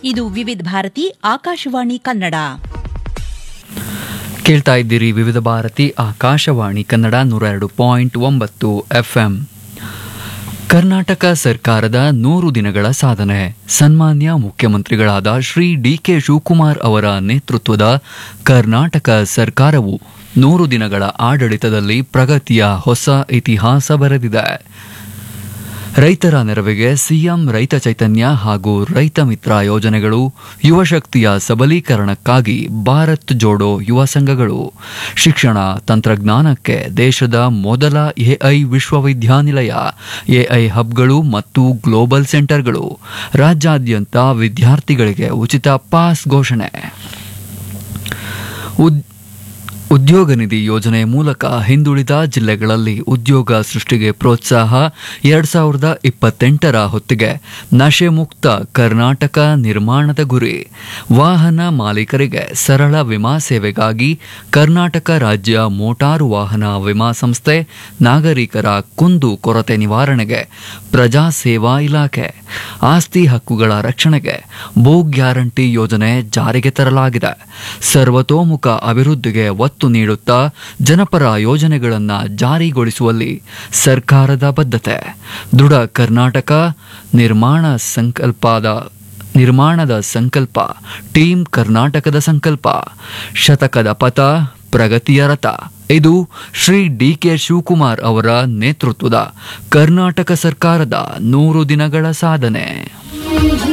ಇದು ವಿವಿಧ ಭಾರತಿ ಆಕಾಶವಾಣಿ ಕನ್ನಡ. ಕೇಳ್ತಾ ಇದ್ದೀರಿ ವಿವಿಧ ಭಾರತಿ ಆಕಾಶವಾಣಿ ಕನ್ನಡ 102.9 FM. ಕರ್ನಾಟಕ ಸರ್ಕಾರದ 100 ದಿನಗಳ ಸಾಧನೆ. ಸನ್ಮಾನ್ಯ ಮುಖ್ಯಮಂತ್ರಿಗಳಾದ ಶ್ರೀ ಡಿ.ಕೆ. ಶಿವಕುಮಾರ್ ಅವರ ನೇತೃತ್ವದ ಕರ್ನಾಟಕ ಸರ್ಕಾರವು 100 ದಿನಗಳ ಆಡಳಿತದಲ್ಲಿ ಪ್ರಗತಿಯ ಹೊಸ ಇತಿಹಾಸ ಬರೆದಿದೆ. ರೈತರ ನೆರವಿಗೆ ಸಿಎಂ ರೈತ ಚೈತನ್ಯ ಹಾಗೂ ರೈತ ಮಿತ್ರ ಯೋಜನೆಗಳು, ಯುವಶಕ್ತಿಯ ಸಬಲೀಕರಣಕ್ಕಾಗಿ ಭಾರತ್ ಜೋಡೋ ಯುವ ಸಂಘಗಳು, ಶಿಕ್ಷಣ ತಂತ್ರಜ್ಞಾನಕ್ಕೆ ದೇಶದ ಮೊದಲ ಎಐ ವಿಶ್ವವಿದ್ಯಾನಿಲಯ, ಎಐ ಹಬ್ಗಳು ಮತ್ತು ಗ್ಲೋಬಲ್ ಸೆಂಟರ್ಗಳು, ರಾಜ್ಯಾದ್ಯಂತ ವಿದ್ಯಾರ್ಥಿಗಳಿಗೆ ಉಚಿತ ಪಾಸ್ ಘೋಷಣೆ. ಉದ್ಯೋಗ ನಿಧಿ ಯೋಜನೆ ಮೂಲಕ ಹಿಂದುಳಿದ ಜಿಲ್ಲೆಗಳಲ್ಲಿ ಉದ್ಯೋಗ ಸೃಷ್ಟಿಗೆ ಪ್ರೋತ್ಸಾಹ. 2028ರ ಹೊತ್ತಿಗೆ ನಶೆ ಮುಕ್ತ ಕರ್ನಾಟಕ ನಿರ್ಮಾಣದ ಗುರಿ. ವಾಹನ ಮಾಲೀಕರಿಗೆ ಸರಳ ವಿಮಾ ಸೇವೆಗಾಗಿ ಕರ್ನಾಟಕ ರಾಜ್ಯ ಮೋಟಾರು ವಾಹನ ವಿಮಾ ಸಂಸ್ಥೆ, ನಾಗರಿಕರ ಕುಂದು ಕೊರತೆ ನಿವಾರಣೆಗೆ ಪ್ರಜಾ ಸೇವಾ ಇಲಾಖೆ, ಆಸ್ತಿ ಹಕ್ಕುಗಳ ರಕ್ಷಣೆಗೆ ಭೂ ಗ್ಯಾರಂಟಿ ಯೋಜನೆ ಜಾರಿಗೆ ತರಲಾಗಿದೆ. ಸರ್ವತೋಮುಖ ಅಭಿವೃದ್ಧಿಗೆ ಒತ್ತು ನೀಡುತ್ತಾ ಜನಪರ ಯೋಜನೆಗಳನ್ನು ಜಾರಿಗೊಳಿಸುವಲ್ಲಿ ಸರ್ಕಾರದ ಬದ್ಧತೆ. ದೃಢ ಕರ್ನಾಟಕ ನಿರ್ಮಾಣದ ಸಂಕಲ್ಪ, ಟೀಮ್ ಕರ್ನಾಟಕದ ಸಂಕಲ್ಪ, ಶತಕದ ಪಥ, ಪ್ರಗತಿಯ ರಥ. ಇದು ಶ್ರೀ ಡಿ.ಕೆ. ಶಿವಕುಮಾರ್ ಅವರ ನೇತೃತ್ವದ ಕರ್ನಾಟಕ ಸರ್ಕಾರದ 100 ದಿನಗಳ ಸಾಧನೆ.